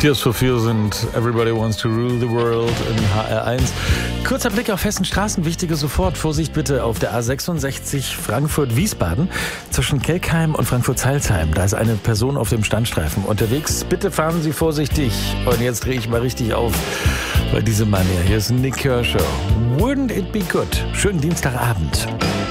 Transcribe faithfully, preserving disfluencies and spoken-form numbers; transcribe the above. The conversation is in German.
Tears for Fears und Everybody Wants to Rule the World in H R eins. Kurzer Blick auf Hessen Straßen, wichtige sofort. Vorsicht bitte auf der A sechsundsechzig Frankfurt-Wiesbaden zwischen Kelkheim und Frankfurt-Zeilsheim. Da ist eine Person auf dem Standstreifen unterwegs. Bitte fahren Sie vorsichtig. Und jetzt drehe ich mal richtig auf bei diesem Mann hier. Hier ist Nik Kershaw. Wouldn't it be good? Schönen Dienstagabend.